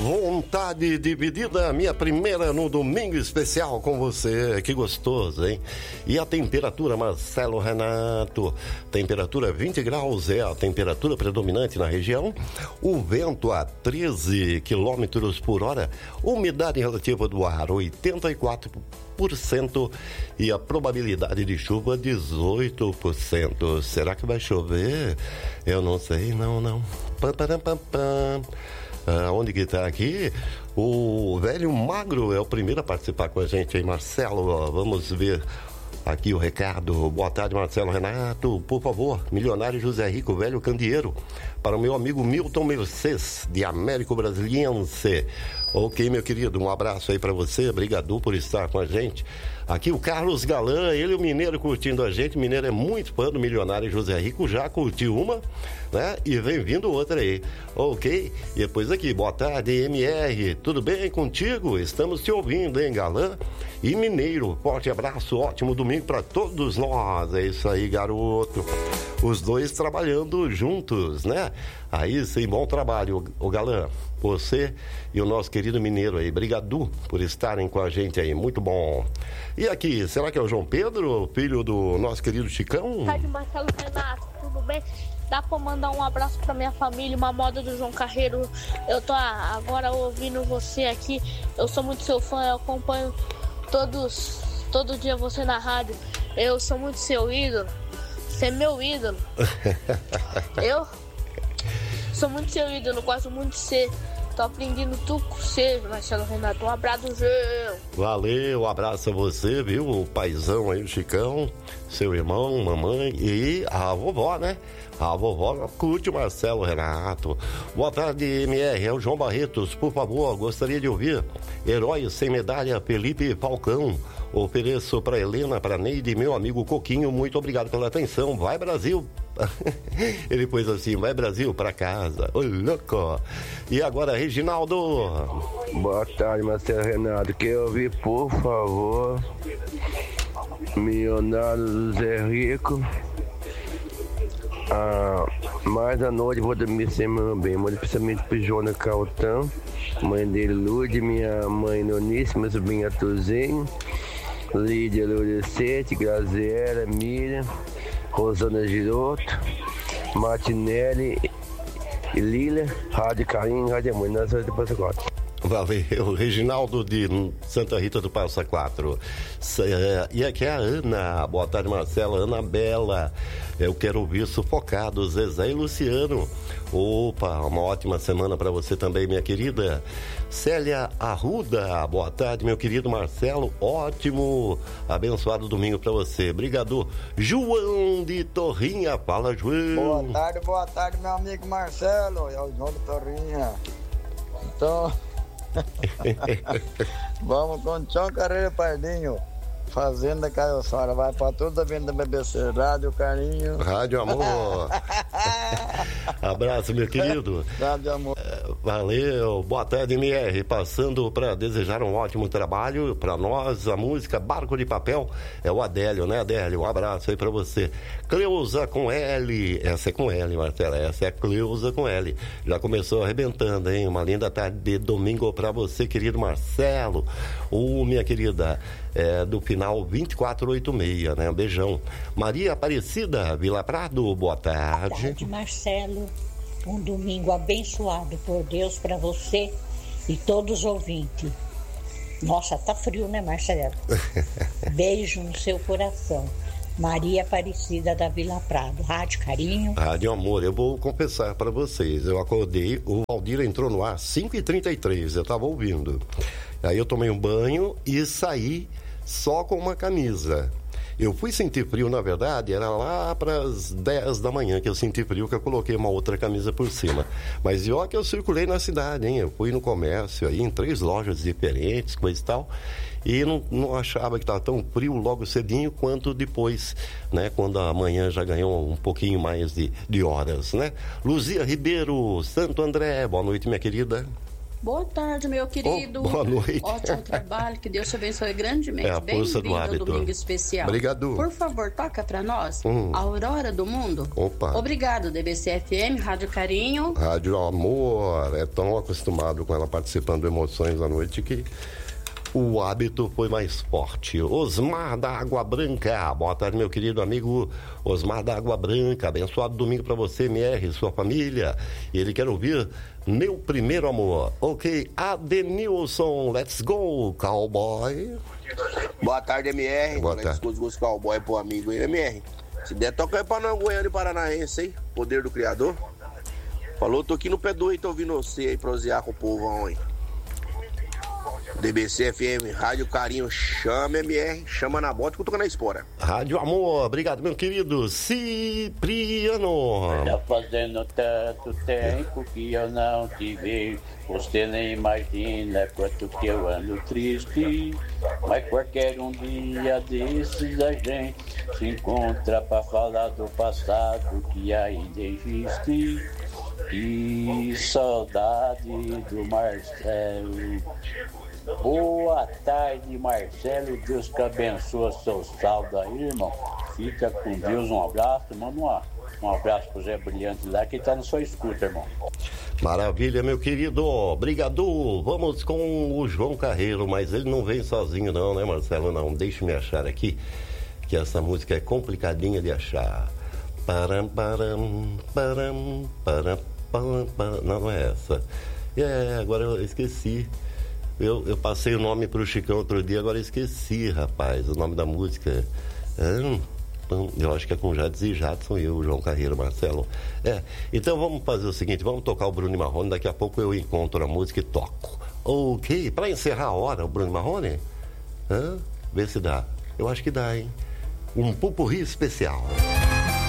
Vontade dividida, minha primeira no domingo especial com você. Que gostoso, hein? E a temperatura, Marcelo Renato? Temperatura 20 graus é a temperatura predominante na região. O vento a 13 quilômetros por hora. Umidade relativa do ar 84%. E a probabilidade de chuva 18%. Será que vai chover? Eu não sei, não. Pam, pam, pam, pam. Onde que tá aqui? O velho magro é o primeiro a participar com a gente aí, Marcelo. Vamos ver aqui o recado. Boa tarde, Marcelo Renato. Por favor, milionário José Rico, velho candeeiro, para o meu amigo Milton Mercedes, de Américo Brasiliense. Ok, meu querido, um abraço aí para você. Obrigado por estar com a gente. Aqui o Carlos Galan, ele e o Mineiro curtindo a gente. O Mineiro é muito fã do milionário José Rico, já curtiu uma, né? E vem vindo outra aí. Ok? E depois aqui, boa tarde, MR. Tudo bem contigo? Estamos te ouvindo, hein, Galan? E Mineiro, forte abraço, ótimo domingo para todos nós. É isso aí, garoto. Os dois trabalhando juntos, né? Aí sim, bom trabalho, o Galan. Você e o nosso querido Mineiro aí. Brigadu por estarem com a gente aí. Muito bom. E aqui, será que é o João Pedro, filho do nosso querido Chicão? Boa tarde, Marcelo Renato. Tudo bem? Dá pra mandar um abraço pra minha família, uma moda do João Carreiro. Eu tô agora ouvindo você aqui. Eu sou muito seu fã, eu acompanho todo dia você na rádio. Eu sou muito seu ídolo. Você é meu ídolo. Eu sou muito seu ídolo, gosto muito de você. Tô aprendendo tudo com você, Marcelo Renato. Um abraço, João. Valeu, um abraço a você, viu? O paizão aí, o Chicão, seu irmão, mamãe e a vovó, né? A vovó curte o Marcelo Renato. Boa tarde, MR. É o João Barretos. Por favor, gostaria de ouvir Herói Sem Medalha, Felipe Falcão. Ofereço para Helena, para Neide, meu amigo Coquinho. Muito obrigado pela atenção. Vai, Brasil. Ele pôs assim, vai, Brasil, para casa. Ô, louco. E agora, Reginaldo. Boa tarde, Marcelo Renato. Quer ouvir, por favor, Milionário Zé Rico. Mais à noite vou dormir sem meu bem, muito especialmente pro Jona Cautão, mãe dele Lude, minha mãe Nonice, minha sobrinha Tuzinho, Lídia Lorecete, Graziela, Miriam, Rosana Giroto, Martinelli e Lília, Rádio Carinho, Rádio Amor, nós vamos depois agora. Valeu, Reginaldo de Santa Rita do Passa Quatro. E aqui é a Ana. Boa tarde, Marcela. Ana Bela. Eu quero ouvir Sufocados, Zezé e Luciano. Opa, uma ótima semana para você também, minha querida. Célia Arruda. Boa tarde, meu querido Marcelo. Ótimo, abençoado domingo para você. Obrigado. João de Torrinha. Fala, João. Boa tarde, meu amigo Marcelo. É o João de Torrinha. Então... Vamos com o Tchão Carreiro Pardinho, Fazenda Caiçara. Vai pra toda a venda BBC, Rádio Carinho, Rádio Amor. Abraço, meu querido. Rádio Amor. Valeu, boa tarde, MR. Passando para desejar um ótimo trabalho para nós. A música Barco de Papel é o Adélio, né, Adélio? Um abraço aí para você. Cleusa com L. Essa é com L, Marcela. Essa é Cleusa com L. Já começou arrebentando, hein? Uma linda tarde de domingo para você, querido Marcelo. Minha querida, do final 2486, né? Um beijão. Maria Aparecida, Vila Prado, boa tarde. Boa tarde, Marcelo. Um domingo abençoado por Deus para você e todos os ouvintes. Nossa, tá frio, né, Marcelo? Beijo no seu coração. Maria Aparecida da Vila Prado. Rádio Carinho. Rádio Amor, eu vou confessar para vocês. Eu acordei, o Valdir entrou no ar 5h33, eu tava ouvindo. Aí eu tomei um banho e saí só com uma camisa. Eu fui sentir frio, na verdade, era lá para as 10 da manhã que eu senti frio, que eu coloquei uma outra camisa por cima. Mas olha que eu circulei na cidade, hein? Eu fui no comércio aí, em 3 lojas diferentes, coisa e tal, e não achava que estava tão frio logo cedinho quanto depois, né? Quando a manhã já ganhou um pouquinho mais de horas, né? Luzia Ribeiro, Santo André, boa noite, minha querida. Boa tarde, meu querido. Boa noite. Ótimo trabalho, que Deus te abençoe grandemente. É a força do hábito. Domingo especial. Obrigado. Por favor, toca pra nós a Aurora do Mundo. Opa. Obrigado, DBC-FM, Rádio Carinho. Rádio Amor, é tão acostumado com ela participando de Emoções à Noite que o hábito foi mais forte. Osmar da Água Branca. Boa tarde, meu querido amigo Osmar da Água Branca. Abençoado domingo para você, MR, e sua família. E ele quer ouvir Meu Primeiro Amor. Ok, Adenilson, let's go, cowboy. Boa tarde, MR. Boa tarde. Os cowboy pro amigo aí, MR. Se der, toca aí pra nós, Goiânia e Paranaense, hein? Poder do Criador. Falou, tô aqui no pé do aí, tô ouvindo você aí prosear com o povão aí. DBC FM, Rádio Carinho, chama MR, chama na bota que eu tô na espora. Rádio Amor, obrigado, meu querido Cipriano. Tá fazendo tanto tempo que eu não te vejo. Você nem imagina quanto que eu ando triste. Mas qualquer um dia desses a gente se encontra pra falar do passado que ainda existe. Que saudade do Marcelo. Boa tarde, Marcelo. Deus que abençoe seu saldo aí, irmão. Fica com Deus, um abraço. Manda um abraço pro Zé Brilhante lá, que tá na sua escuta, irmão. Maravilha, meu querido. Obrigado. Vamos com o João Carreiro, mas ele não vem sozinho não, né, Marcelo? Não, deixe-me achar aqui, que essa música é complicadinha de achar. Param, param, param, param, param, param. Não, não é essa. Agora eu esqueci. Eu passei o nome pro Chicão outro dia, agora eu esqueci, rapaz, o nome da música. Eu acho que é com Jades e Jadson e o João Carreiro, Marcelo. Então vamos fazer o seguinte, vamos tocar o Bruno Marrone, daqui a pouco eu encontro a música e toco. Ok, para encerrar a hora, o Bruno Marrone? Vê se dá. Eu acho que dá, hein? Um pupurri especial.